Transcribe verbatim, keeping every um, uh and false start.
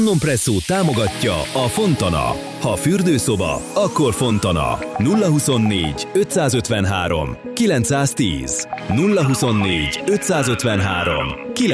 Presszó támogatja a Fontana. Ha fürdőszoba, akkor Fontana. nulla huszonnégy ötszázötvenhárom kilencszáztíz nulla huszonnégy ötszázötvenhárom